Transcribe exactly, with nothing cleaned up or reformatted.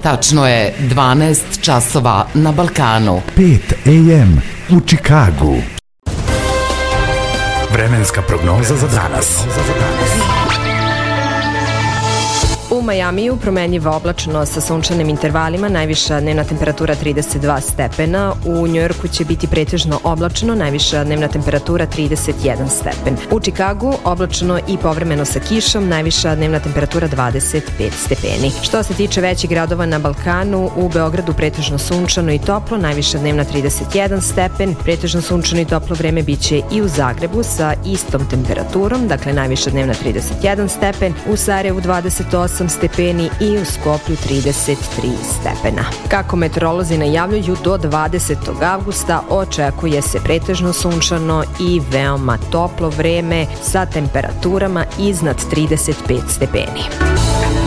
Tačno je dvanaest časova na Balkanu. pet a m u Čikagu. Vremenska prognoza za danas. U Majamiju promenjiva oblačno sa sunčanim intervalima, najviša dnevna temperatura trideset dva stepena. U Njujorku će biti pretežno oblačno, najviša dnevna temperatura trideset jedan stepen. U Čikagu oblačno i povremeno sa kišom, najviša dnevna temperatura dvadeset pet stepeni. Što se tiče većih gradova na Balkanu, u Beogradu pretežno sunčano i toplo, najviša dnevna trideset jedan stepen. Pretežno sunčano i toplo vreme biće i u Zagrebu sa istom temperaturom, dakle najviša dnevna trideset jedan stepen, u Sarajevu dvadeset osam stepeni i u Skoplju trideset tri stepena. Kako meteorolozi najavljuju, do dvadesetog avgusta očekuje se pretežno sunčano i veoma toplo vreme sa temperaturama iznad trideset pet stepeni.